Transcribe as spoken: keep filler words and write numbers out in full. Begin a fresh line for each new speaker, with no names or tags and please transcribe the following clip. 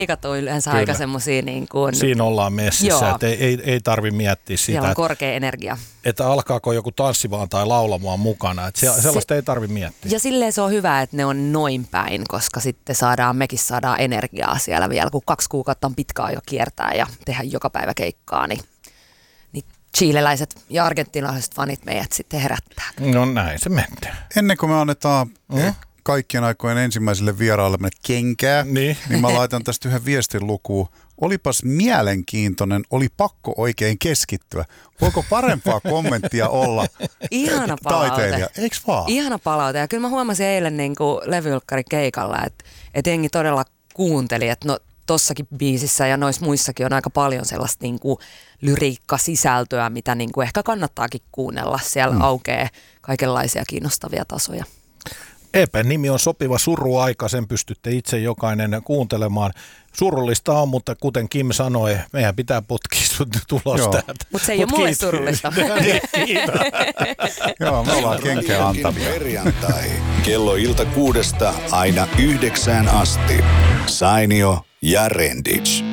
keikat on yleensä aika semmosia niin kuin...
Siinä ollaan messissä, että ei, ei, ei tarvitse miettiä sitä.
Siellä on korkea energia.
Että alkaako joku tanssimaan tai laulamaan mukana, että se, sellaista ei tarvitse miettiä.
Ja silleen se on hyvä, että ne on noin päin, koska sitten saadaan, mekin saadaan energiaa siellä vielä, kun kaksi kuukautta on pitkä jo kiertää ja tehdä joka päivä keikkaa, niin, niin chileläiset ja argentinalaiset fanit meidät sitten herättää.
No näin se menee.
Ennen kuin me annetaan mm? kaikkien aikojen ensimmäiselle vieraalle kenkää, niin. niin mä laitan tästä yhden viestin lukuun. Olipas mielenkiintoinen, oli pakko oikein keskittyä. Voiko parempaa kommenttia olla?
Ihana palaute.
Taiteilija, eikö vaan?
Ihana palaute. Ja kyllä mä huomasin eilen niin kuin Levy-Ylkkarin keikalla, että, että jengi todella kuunteli, että no tossakin biisissä ja noissa muissakin on aika paljon sellaista niin kuin lyriikkasisältöä, mitä niin kuin ehkä kannattaakin kuunnella. Siellä mm. aukeaa kaikenlaisia kiinnostavia tasoja.
E P:n nimi on Sopiva suruaika, sen pystytte itse jokainen kuuntelemaan. Surullista on, mutta kuten Kim sanoi, meidän pitää potkia sut tulos täältä.
Mutta se ei Mut ole mulle surullista.
Joo, me ollaan kenkää antavia.
Perjantai, kello ilta kuudesta aina yhdeksään asti. Sainio ja Renditch.